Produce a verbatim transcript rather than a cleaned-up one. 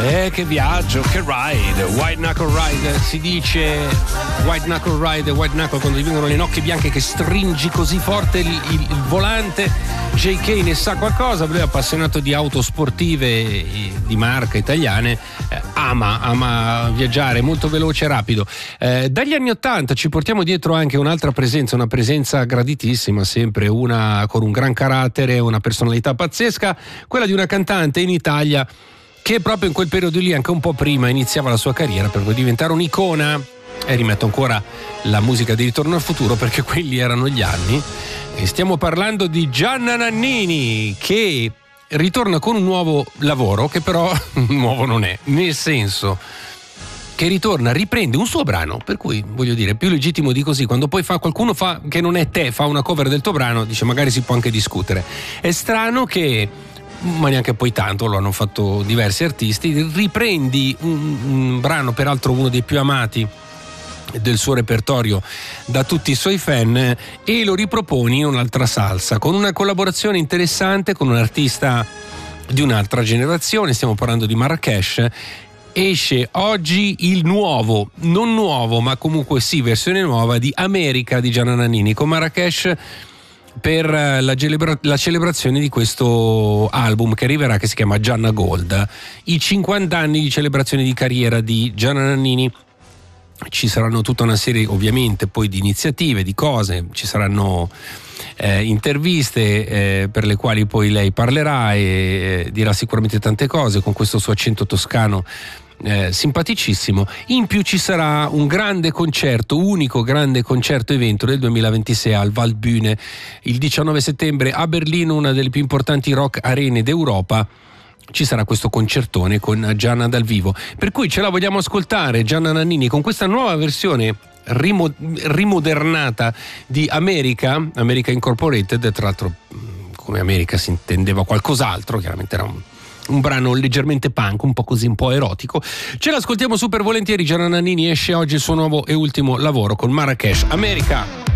Eh, che viaggio, che ride, white knuckle ride, si dice white knuckle ride, white knuckle quando ti vengono le nocche bianche che stringi così forte il, il, il volante. J K ne sa qualcosa, lui è appassionato di auto sportive di marca italiane, eh, ama, ama viaggiare molto veloce e rapido. Eh, dagli anni ottanta ci portiamo dietro anche un'altra presenza, una presenza graditissima, sempre una con un gran carattere, una personalità pazzesca, quella di una cantante in Italia che proprio in quel periodo lì, anche un po' prima, iniziava la sua carriera per poi diventare un'icona. E rimetto ancora la musica di Ritorno al futuro perché quelli erano gli anni. E stiamo parlando di Gianna Nannini, che ritorna con un nuovo lavoro, che però nuovo non è, nel senso che ritorna, riprende un suo brano, per cui voglio dire, più legittimo di così, quando poi fa qualcuno fa che non è te, fa una cover del tuo brano, dice magari si può anche discutere. È strano che, ma neanche poi tanto, lo hanno fatto diversi artisti, riprendi un, un brano, peraltro uno dei più amati del suo repertorio da tutti i suoi fan, e lo riproponi in un'altra salsa, con una collaborazione interessante con un artista di un'altra generazione. Stiamo parlando di Marrakesh. Esce oggi il nuovo, non nuovo ma comunque sì, versione nuova di America di Gianna Nannini con Marrakesh, per la, celebra- la celebrazione di questo album che arriverà, che si chiama Gianna Gold, i cinquanta anni di celebrazione di carriera di Gianna Nannini. Ci saranno tutta una serie ovviamente poi di iniziative, di cose, ci saranno eh, interviste eh, per le quali poi lei parlerà e eh, dirà sicuramente tante cose con questo suo accento toscano Eh, simpaticissimo. In più ci sarà un grande concerto, unico grande concerto evento del duemilaventisei al Waldbühne il diciannove settembre a Berlino, una delle più importanti rock arene d'Europa. Ci sarà questo concertone con Gianna dal vivo, per cui ce la vogliamo ascoltare Gianna Nannini con questa nuova versione rimo- rimodernata di America, America Incorporated. Tra l'altro come America si intendeva qualcos'altro, chiaramente era un un brano leggermente punk, un po' così, un po' erotico. Ce l'ascoltiamo super volentieri. Gianna Nannini esce oggi il suo nuovo e ultimo lavoro con Marrakesh, America.